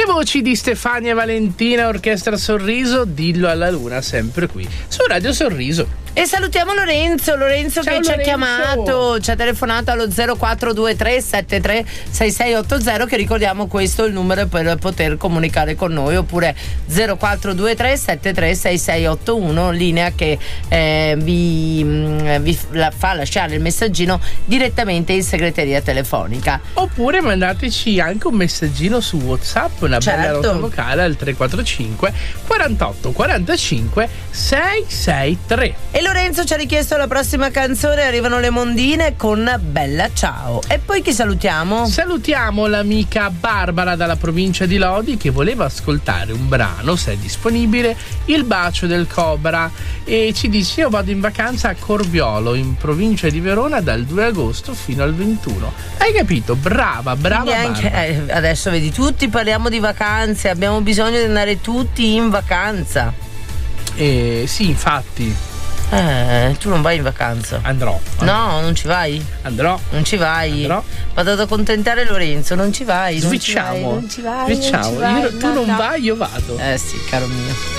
Le voci di Stefania Valentina, Orchestra Sorriso, dillo alla luna, sempre qui su Radio Sorriso. E salutiamo Lorenzo Ciao, che ci ha chiamato, ci ha telefonato allo 0423 73 6680, che ricordiamo questo è il numero per poter comunicare con noi, oppure 0423 73 6681, linea che vi fa lasciare il messaggino direttamente in segreteria telefonica. Oppure mandateci anche un messaggino su WhatsApp, una bella nota vocale al 345 48 45 663. E Lorenzo ci ha richiesto la prossima canzone, arrivano le Mondine con Bella Ciao. E poi chi salutiamo? Salutiamo l'amica Barbara dalla provincia di Lodi, che voleva ascoltare un brano, se è disponibile, Il bacio del cobra, e ci dice: io vado in vacanza a Corviolo, in provincia di Verona, dal 2 agosto fino al 21. Hai capito? Brava anche, adesso vedi, tutti parliamo di vacanze, abbiamo bisogno di andare tutti in vacanza. Sì, infatti. Tu non vai in vacanza? Andrò. No, non ci vai? Andrò. Non ci vai? Andrò. Vado ad accontentare Lorenzo, non ci vai? Switchiamo. Non ci vai. Tu non vai, io vado. Sì, caro mio.